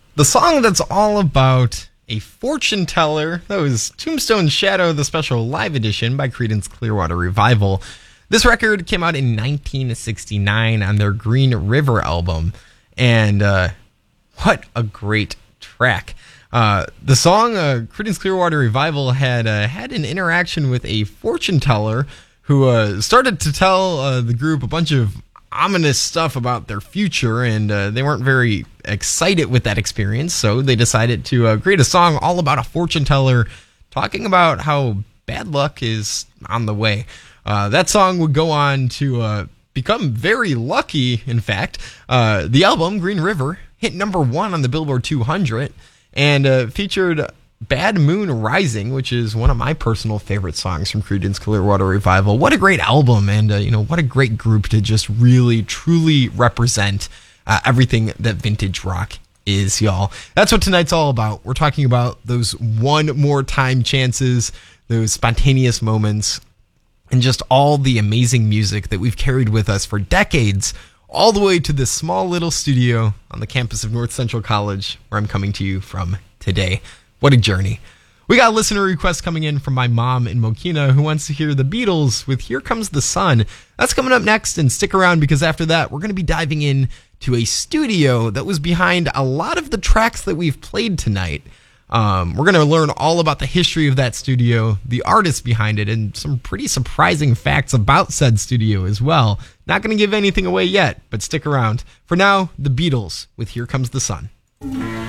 The song that's all about a fortune teller, that was Tombstone Shadow, the special live edition by Creedence Clearwater Revival. This record came out in 1969 on their Green River album, and what a great track. The song, Creedence Clearwater Revival, had an interaction with a fortune teller who started to tell the group a bunch of ominous stuff about their future, and they weren't very excited with that experience, so they decided to create a song all about a fortune teller talking about how bad luck is on the way. That song would go on to become very lucky, in fact. The album, Green River, hit number 1 on the Billboard 200 and featured Bad Moon Rising, which is one of my personal favorite songs from Creedence Clearwater Revival. What a great album, and what a great group to just really, truly represent everything that vintage rock is, y'all. That's what tonight's all about. We're talking about those one more time chances, those spontaneous moments, and just all the amazing music that we've carried with us for decades, all the way to this small little studio on the campus of North Central College, where I'm coming to you from today. What a journey. We got a listener request coming in from my mom in Mokina who wants to hear the Beatles with Here Comes the Sun. That's coming up next, and stick around because after that, we're going to be diving in to a studio that was behind a lot of the tracks that we've played tonight. We're going to learn all about the history of that studio, the artists behind it, and some pretty surprising facts about said studio as well. Not going to give anything away yet, but stick around. For now, the Beatles with Here Comes the Sun.